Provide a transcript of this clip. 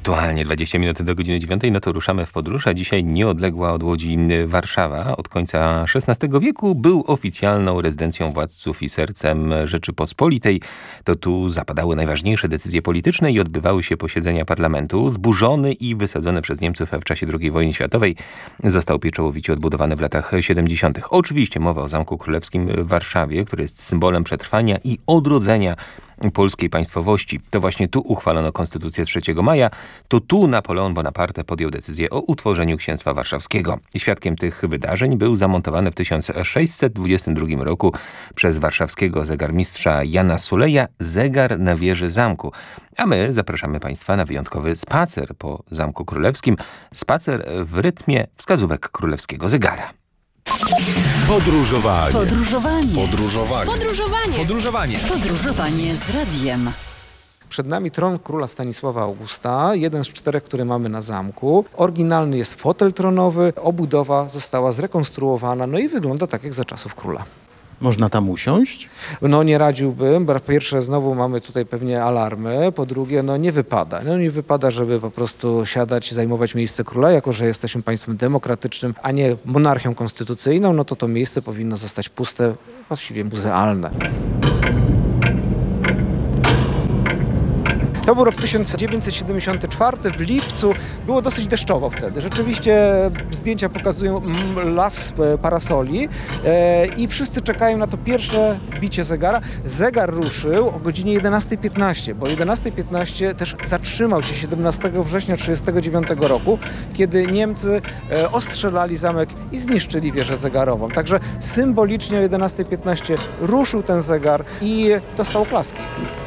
Punktualnie 20 minut do godziny 9, no to ruszamy w podróż, a dzisiaj nieodległa od Łodzi Warszawa od końca XVI wieku był oficjalną rezydencją władców i sercem Rzeczypospolitej. To tu zapadały najważniejsze decyzje polityczne i odbywały się posiedzenia parlamentu. Zburzony i wysadzony przez Niemców w czasie II wojny światowej został pieczołowicie odbudowany w latach 70. Oczywiście mowa o Zamku Królewskim w Warszawie, który jest symbolem przetrwania i odrodzenia polskiej państwowości. To właśnie tu uchwalono Konstytucję 3 maja. To tu Napoleon Bonaparte podjął decyzję o utworzeniu Księstwa Warszawskiego. Świadkiem tych wydarzeń był zamontowany w 1622 roku przez warszawskiego zegarmistrza Jana Suleja zegar na wieży zamku. A my zapraszamy Państwa na wyjątkowy spacer po Zamku Królewskim. Spacer w rytmie wskazówek królewskiego zegara. Podróżowanie. Podróżowanie z radiem. Przed nami tron króla Stanisława Augusta, jeden z 4, który mamy na zamku. Oryginalny jest fotel tronowy, obudowa została zrekonstruowana, no i wygląda tak jak za czasów króla. Można tam usiąść? No nie radziłbym, bo po pierwsze znowu mamy tutaj pewnie alarmy, po drugie nie wypada. Nie wypada, żeby po prostu siadać i zajmować miejsce króla, jako że jesteśmy państwem demokratycznym, a nie monarchią konstytucyjną, no to miejsce powinno zostać puste, właściwie muzealne. To był rok 1974, w lipcu. Było dosyć deszczowo wtedy. Rzeczywiście zdjęcia pokazują las parasoli i wszyscy czekają na to pierwsze bicie zegara. Zegar ruszył o godzinie 11:15, bo o 11:15 też zatrzymał się 17 września 1939 roku, kiedy Niemcy ostrzelali zamek i zniszczyli wieżę zegarową. Także symbolicznie o 11:15 ruszył ten zegar i dostał klaski.